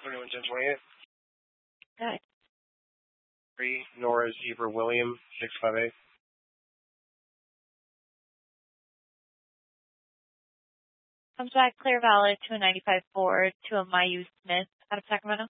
21-10-28. Okay. 3, Nora Zebra William, 658. Comes back clear valid to a 95 Ford to a Mayu Smith out of Sacramento.